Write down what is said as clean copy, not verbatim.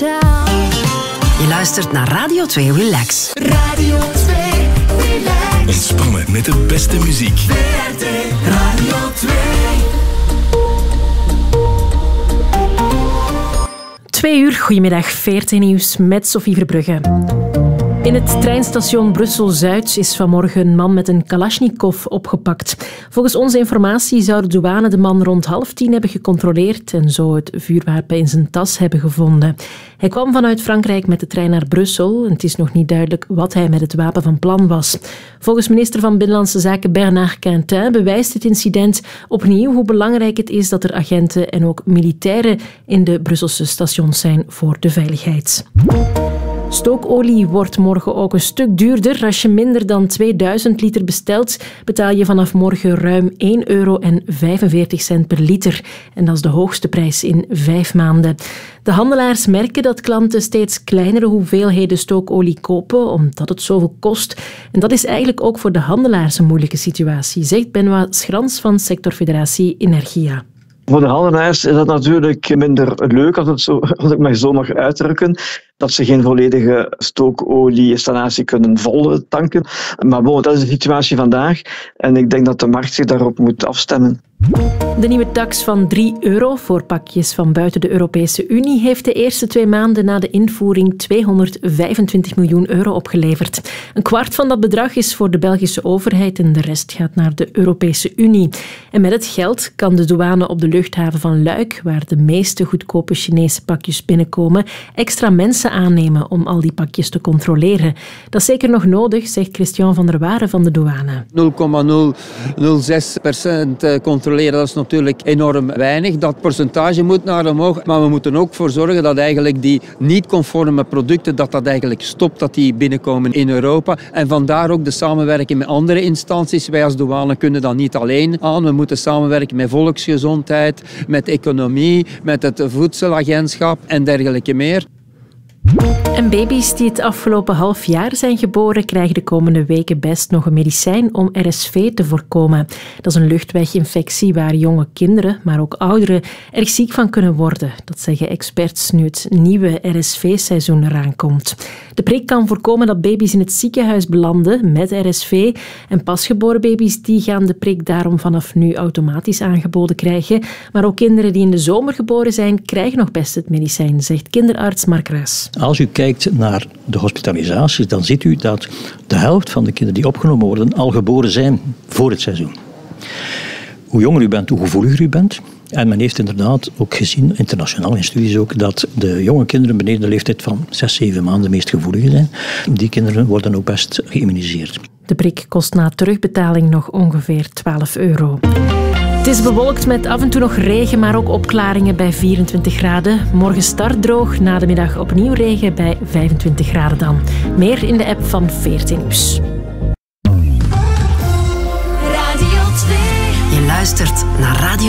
town. Je luistert naar Radio 2 Relax. Radio 2 Relax. Ontspannen met de beste muziek. VRT Radio 2. 2 uur, goedemiddag, VRT Nieuws met Sophie Verbrugge. In het treinstation Brussel-Zuid is vanmorgen een man met een Kalashnikov opgepakt. Volgens onze informatie zou de douane de man rond 9:30 hebben gecontroleerd en zo het vuurwapen in zijn tas hebben gevonden. Hij kwam vanuit Frankrijk met de trein naar Brussel en het is nog niet duidelijk wat hij met het wapen van plan was. Volgens minister van Binnenlandse Zaken Bernard Quintin bewijst het incident opnieuw hoe belangrijk het is dat er agenten en ook militairen in de Brusselse stations zijn voor de veiligheid. Stookolie wordt morgen ook een stuk duurder. Als je minder dan 2000 liter bestelt, betaal je vanaf morgen ruim €1,45 per liter. En dat is de hoogste prijs in 5 maanden. De handelaars merken dat klanten steeds kleinere hoeveelheden stookolie kopen, omdat het zoveel kost. En dat is eigenlijk ook voor de handelaars een moeilijke situatie, zegt Benoît Schrans van sectorfederatie Energia. Voor de handelaars is dat natuurlijk minder leuk, als ik maar zo mag uitdrukken, dat ze geen volledige stookolieinstallatie kunnen vol tanken. Maar bon, dat is de situatie vandaag en ik denk dat de markt zich daarop moet afstemmen. De nieuwe tax van €3 voor pakjes van buiten de Europese Unie heeft de eerste 2 maanden na de invoering €225 miljoen opgeleverd. Een kwart van dat bedrag is voor de Belgische overheid en de rest gaat naar de Europese Unie. En met het geld kan de douane op de luchthaven van Luik, waar de meeste goedkope Chinese pakjes binnenkomen, extra mensen aannemen om al die pakjes te controleren. Dat is zeker nog nodig, zegt Christian van der Waren van de douane. 0,006% controleren, dat is natuurlijk enorm weinig. Dat percentage moet naar omhoog, maar we moeten ook voor zorgen dat eigenlijk die niet-conforme producten, dat eigenlijk stopt, dat die binnenkomen in Europa. En vandaar ook de samenwerking met andere instanties. Wij als douane kunnen dat niet alleen aan. We moeten samenwerken met volksgezondheid, met economie, met het voedselagentschap en dergelijke meer. En baby's die het afgelopen half jaar zijn geboren, krijgen de komende weken best nog een medicijn om RSV te voorkomen. Dat is een luchtweginfectie waar jonge kinderen, maar ook ouderen, erg ziek van kunnen worden. Dat zeggen experts nu het nieuwe RSV-seizoen eraan komt. De prik kan voorkomen dat baby's in het ziekenhuis belanden met RSV. En pasgeboren baby's die gaan de prik daarom vanaf nu automatisch aangeboden krijgen. Maar ook kinderen die in de zomer geboren zijn, krijgen nog best het medicijn, zegt kinderarts Mark Ruijs. Als u kijkt naar de hospitalisaties, dan ziet u dat de helft van de kinderen die opgenomen worden al geboren zijn voor het seizoen. Hoe jonger u bent, hoe gevoeliger u bent. En men heeft inderdaad ook gezien, internationaal in studies ook, dat de jonge kinderen beneden de leeftijd van 6-7 maanden de meest gevoelige zijn. Die kinderen worden ook best geïmmuniseerd. De prik kost na terugbetaling nog ongeveer €12. Het is bewolkt met af en toe nog regen, maar ook opklaringen bij 24 graden. Morgen start droog, na de middag opnieuw regen bij 25 graden dan. Meer in de app van VRT Nieuws. Radio 2. Je luistert naar Radio